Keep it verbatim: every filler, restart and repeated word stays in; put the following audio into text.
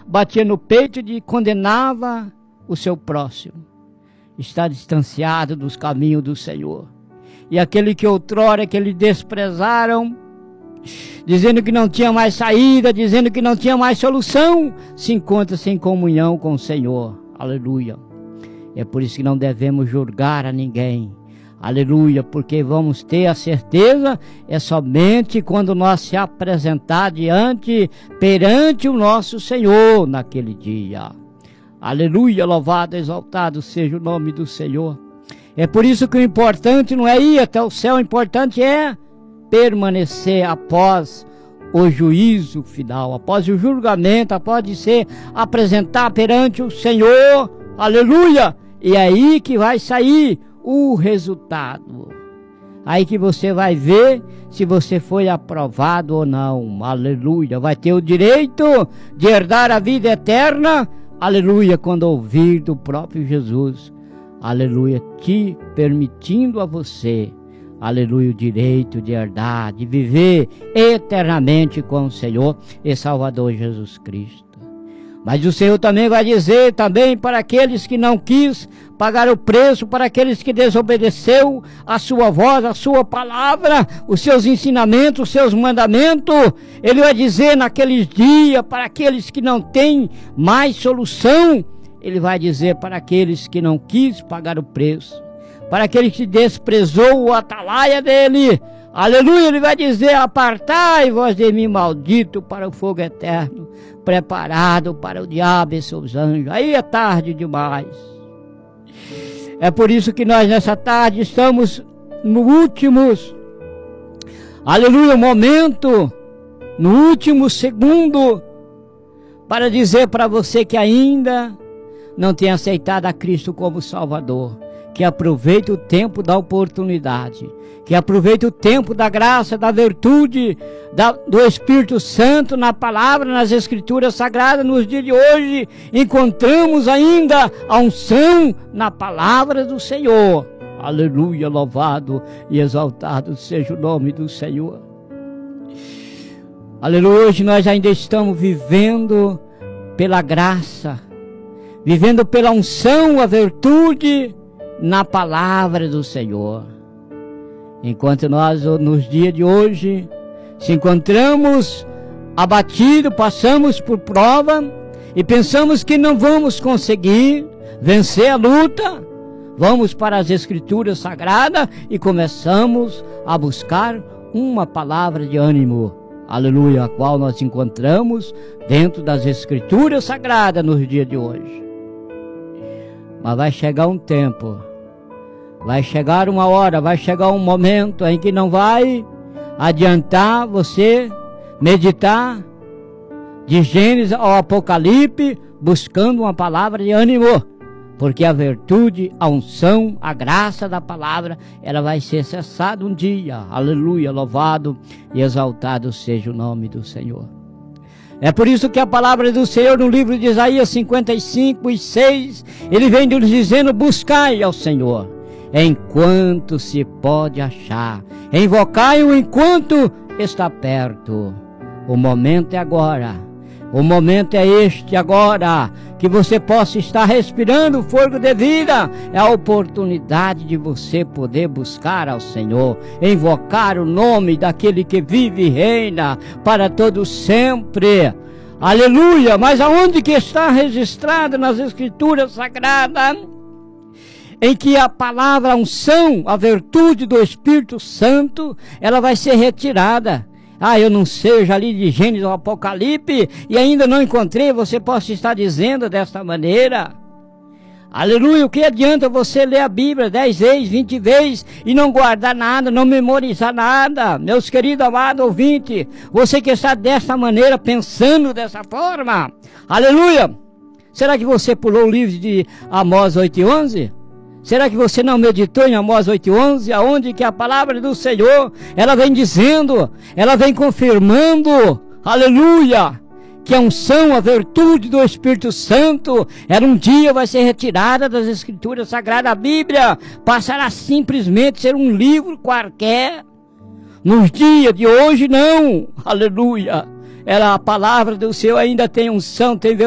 batia no peito e condenava o seu próximo. Está distanciado dos caminhos do Senhor. E aquele que outrora que eles desprezaram, dizendo que não tinha mais saída, dizendo que não tinha mais solução, se encontra sem comunhão com o Senhor. Aleluia. É por isso que não devemos julgar a ninguém. Aleluia, porque vamos ter a certeza, é somente quando nós se apresentar diante, perante o nosso Senhor naquele dia. Aleluia, louvado, exaltado seja o nome do Senhor. É por isso que o importante não é ir até o céu, o importante é permanecer após o juízo final, após o julgamento, após de ser apresentar perante o Senhor. Aleluia! E é aí que vai sair o resultado. Aí que você vai ver se você foi aprovado ou não. Aleluia! Vai ter o direito de herdar a vida eterna. Aleluia! Quando ouvir do próprio Jesus. Aleluia! Te permitindo a você, aleluia, o direito de herdar, de viver eternamente com o Senhor e Salvador Jesus Cristo. Mas o Senhor também vai dizer também para aqueles que não quis pagar o preço, para aqueles que desobedeceu a sua voz, a sua palavra, os seus ensinamentos, os seus mandamentos. Ele vai dizer naqueles dias para aqueles que não têm mais solução. Ele vai dizer para aqueles que não quis pagar o preço, para aquele que desprezou o atalaia dele. Aleluia, ele vai dizer: apartai-vos de mim, maldito, para o fogo eterno, preparado para o diabo e seus anjos. Aí é tarde demais. É por isso que nós nessa tarde estamos no últimos, aleluia, momento, no último segundo, para dizer para você que ainda não tem aceitado a Cristo como Salvador, que aproveite o tempo da oportunidade, que aproveite o tempo da graça, da virtude, da, do Espírito Santo na palavra, nas Escrituras Sagradas. Nos dias de hoje encontramos ainda a unção na palavra do Senhor. Aleluia, louvado e exaltado seja o nome do Senhor. Aleluia, hoje nós ainda estamos vivendo pela graça, vivendo pela unção, a virtude na palavra do Senhor. Enquanto nós nos dias de hoje se encontramos abatidos, passamos por prova e pensamos que não vamos conseguir vencer a luta, vamos para as Escrituras Sagradas e começamos a buscar uma palavra de ânimo, aleluia, a qual nós encontramos dentro das Escrituras Sagradas nos dias de hoje. Mas vai chegar um tempo, vai chegar uma hora, vai chegar um momento em que não vai adiantar você meditar de Gênesis ao Apocalipse buscando uma palavra de ânimo, porque a virtude, a unção, a graça da palavra, ela vai ser cessada um dia. Aleluia, louvado e exaltado seja o nome do Senhor. É por isso que a palavra do Senhor no livro de Isaías cinquenta e cinco e seis, ele vem nos dizendo: buscai ao Senhor enquanto se pode achar, invocai-o enquanto está perto. O momento é agora, o momento é este agora, que você possa estar respirando o fogo de vida. É a oportunidade de você poder buscar ao Senhor, invocar o nome daquele que vive e reina para todo sempre. Aleluia! Mas aonde que está registrado nas Escrituras Sagradas, em que a palavra, a unção, a virtude do Espírito Santo, ela vai ser retirada? Ah, eu não seja ali de Gênesis ao Apocalipse e ainda não encontrei. Você pode estar dizendo desta maneira. Aleluia, o que adianta você ler a Bíblia dez vezes, vinte vezes e não guardar nada, não memorizar nada? Meus queridos amados ouvintes, você que está desta maneira, pensando dessa forma, aleluia, será que você pulou o livro de Amós oito e onze? Será que você não meditou em Amós oito e onze, aonde que a palavra do Senhor, ela vem dizendo, ela vem confirmando, aleluia, que a unção, a virtude do Espírito Santo, ela um dia vai ser retirada das Escrituras Sagradas. A Bíblia passará simplesmente a ser um livro qualquer. Nos dias de hoje não, aleluia, ela, a palavra do Senhor ainda tem unção, tem